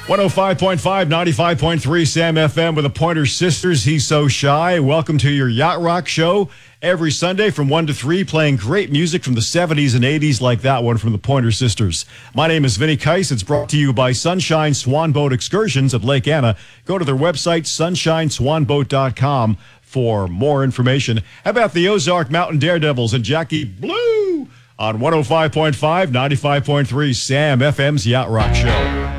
105.5, 95.3 Sam FM with the Pointer Sisters. He's So Shy. Welcome to your Yacht Rock show every Sunday from 1 to 3, playing great music from the 70s and 80s like that one from the Pointer Sisters. My name is Vinny Keiss. It's brought to you by Sunshine Swan Boat Excursions at Lake Anna. Go to their website, sunshineswanboat.com, for more information. How about the Ozark Mountain Daredevils and Jackie Blue on 105.5, 95.3 Sam FM's Yacht Rock show.